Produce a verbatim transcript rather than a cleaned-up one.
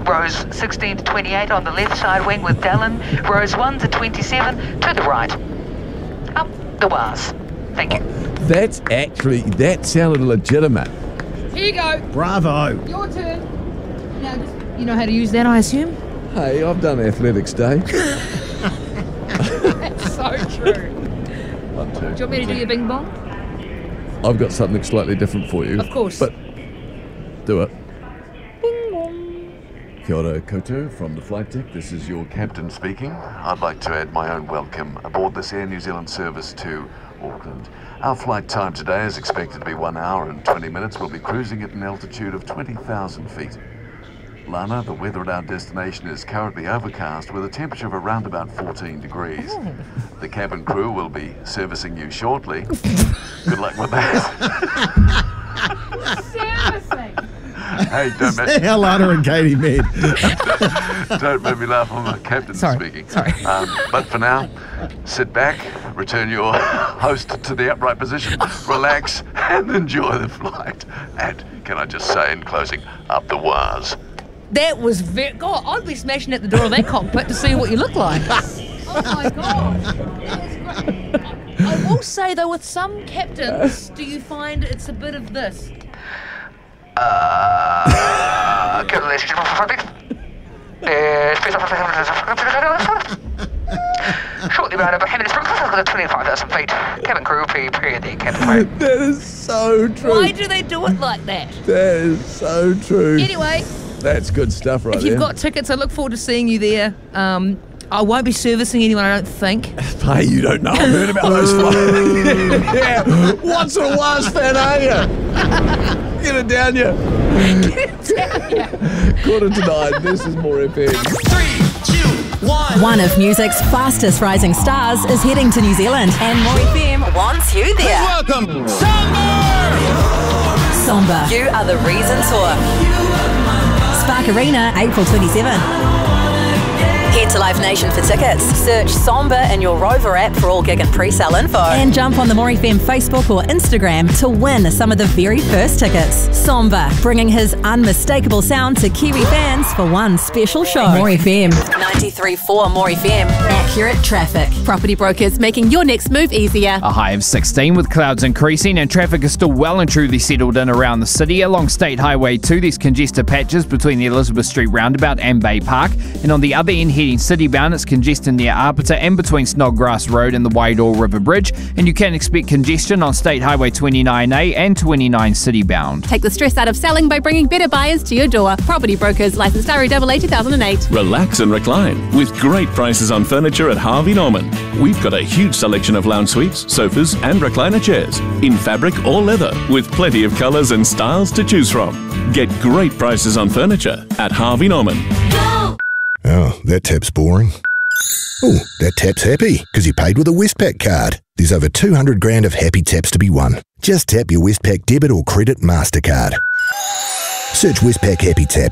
rows sixteen to twenty-eight on the left side wing with Dallin, rows one to twenty-seven to the right. Up the Wars. Thank you. That's actually, that sounded legitimate. Here you go. Bravo. Your turn. Now, just, you know how to use that, I assume? Hey, I've done athletics day. That's so true. Do you want me to do your bing bong? I've got something slightly different for you. Of course. But do it. Kia ora koutou from the flight deck. This is your captain speaking. I'd like to add my own welcome aboard this Air New Zealand service to Auckland. Our flight time today is expected to be one hour and twenty minutes. We'll be cruising at an altitude of twenty thousand feet. Lana, the weather at our destination is currently overcast with a temperature of around about fourteen degrees. Oh. The cabin crew will be servicing you shortly. Good luck with that. Servicing? Hey, don't make how Lana and Katie met. Don't make me laugh. I'm the captain Sorry. speaking. Sorry. Um, but for now, sit back, return your host to the upright position, relax, and enjoy the flight. And can I just say in closing, up the Wars. That was very... God, I'd be smashing at the door of that cockpit to see what you look like. Oh, my God. That is great. I will say, though, with some captains, do you find it's a bit of this? Uh, okay, ladies and gentlemen, shortly around about ten minutes from twenty-five thousand feet. Cabin crew, prepare the cabin crew. That is so true. Why do they do it like that? That is so true. Anyway, That's good stuff right if there. you've got tickets, I look forward to seeing you there. Um, I won't be servicing anyone, I don't think. Hey, you don't know. I've heard about those flights. Yeah. Once in a while, fan, are you? Get it down, you. Get it down, yeah. Quarter to nine. This is More F M. Three, two, one. One of music's fastest rising stars is heading to New Zealand, and More F M wants you there. Welcome, Summer! Somber, You Are the Reason Tour. Spark Arena, April twenty-seventh. Head to Live Nation for tickets. Search Somber in your Rover app for all gig and pre-sale info. And jump on the More F M Facebook or Instagram to win some of the very first tickets. Somber, bringing his unmistakable sound to Kiwi fans for one special show. More F M. ninety-three point four More F M. Accurate traffic. Property brokers making your next move easier. A high of sixteen with clouds increasing and traffic is still well and truly settled in around the city. Along State Highway two, there's congested patches between the Elizabeth Street roundabout and Bay Park. And on the other end, heading city-bound, it's congestion near Arbiter and between Snodgrass Road and the Waidor River Bridge. And you can expect congestion on State Highway twenty-nine A and twenty-nine city-bound. Take the stress out of selling by bringing better buyers to your door. Property brokers, licensed R A A A two thousand eight. Relax and recline with great prices on furniture at Harvey Norman. We've got a huge selection of lounge suites, sofas and recliner chairs in fabric or leather with plenty of colours and styles to choose from. Get great prices on furniture at Harvey Norman. Oh, that tap's boring. Oh, that tap's happy because he paid with a Westpac card. There's over two hundred grand of happy taps to be won. Just tap your Westpac debit or credit MasterCard. Search Westpac Happy Tap